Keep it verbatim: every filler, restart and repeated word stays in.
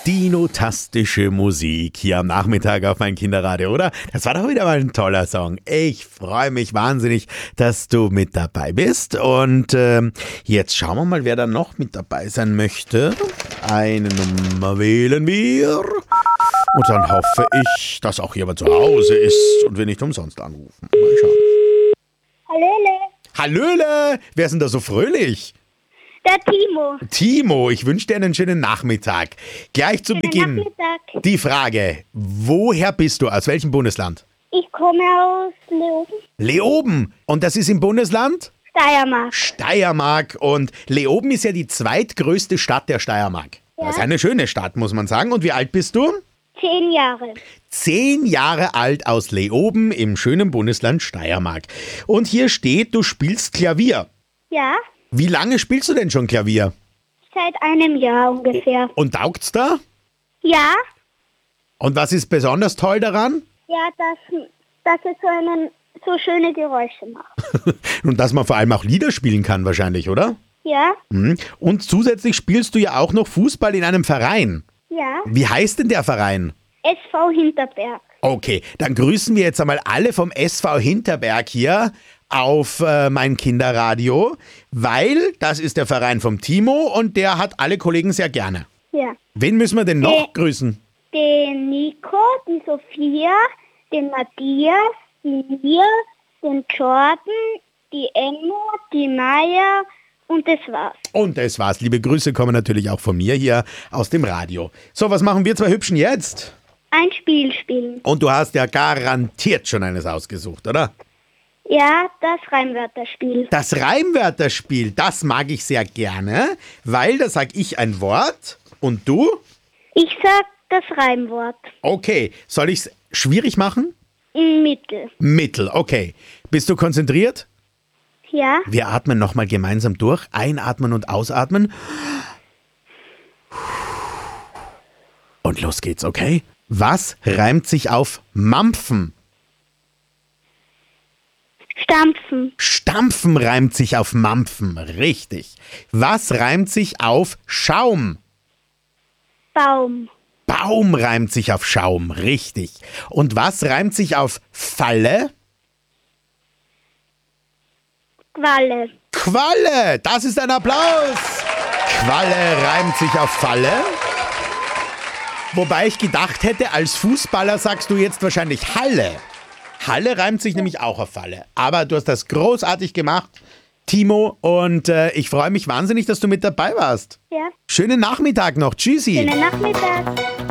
Dino-tastische Musik hier am Nachmittag auf mein Kinderradio, oder? Das war doch wieder mal ein toller Song. Ich freue mich wahnsinnig, dass du mit dabei bist. Und ähm, jetzt schauen wir mal, wer da noch mit dabei sein möchte. Eine Nummer wählen wir. Und dann hoffe ich, dass auch jemand zu Hause ist und wir nicht umsonst anrufen. Mal schauen. Hallöle. Hallöle! Wer ist denn da so fröhlich? Der Timo. Timo, ich wünsche dir einen schönen Nachmittag. Gleich zu Schönen Beginn Nachmittag. die Frage, woher bist du? Aus welchem Bundesland? Ich komme aus Leoben. Leoben. Und das ist im Bundesland? Steiermark. Steiermark. Und Leoben ist ja die zweitgrößte Stadt der Steiermark. Ja. Das ist eine schöne Stadt, muss man sagen. Und wie alt bist du? Zehn Jahre. Zehn Jahre alt aus Leoben im schönen Bundesland Steiermark. Und hier steht, du spielst Klavier. Ja, Wie lange spielst du denn schon Klavier? seit einem Jahr ungefähr. Und taugt's da? Ja, Und was ist besonders toll daran? ja, dass, dass es so, einen, so schöne Geräusche macht. Und dass man vor allem auch Lieder spielen kann wahrscheinlich, oder? Ja, Mhm. Und zusätzlich spielst du ja auch noch Fußball in einem Verein. ja. Wie heißt denn der Verein? S V Hinterberg. Okay, dann grüßen wir jetzt einmal alle vom S V Hinterberg hier auf äh, mein Kinderradio, weil das ist der Verein vom Timo und der hat alle Kollegen sehr gerne. Ja. Wen müssen wir denn noch Äh. grüßen? Den Nico, die Sophia, den Matthias, die Mia, den Jordan, die Emma, die Maya und das war's. Und das war's. Liebe Grüße kommen natürlich auch von mir hier aus dem Radio. So, was machen wir zwei Hübschen jetzt? Ein Spiel spielen. Und du hast ja garantiert schon eines ausgesucht, oder? Ja, das Reimwörterspiel. Das Reimwörterspiel, das mag ich sehr gerne, weil da sag ich ein Wort und du? Ich sag das Reimwort. Okay, soll ich's schwierig machen? Im Mittel. Mittel, okay. Bist du konzentriert? Ja, Wir atmen nochmal gemeinsam durch. Einatmen und ausatmen. Und los geht's, okay? Was reimt sich auf Mampfen? Stampfen. Stampfen reimt sich auf Mampfen, richtig. Was reimt sich auf Schaum? Baum. Baum reimt sich auf Schaum, richtig. Und was reimt sich auf Falle? Qualle. Qualle, das ist ein Applaus. Qualle reimt sich auf Falle. Wobei ich gedacht hätte, als Fußballer sagst du jetzt wahrscheinlich Halle. Halle reimt sich nämlich auch auf Falle. Aber du hast das großartig gemacht, Timo. Und äh, ich freue mich wahnsinnig, dass du mit dabei warst. Ja. Schönen Nachmittag noch. Tschüssi. Schönen Nachmittag.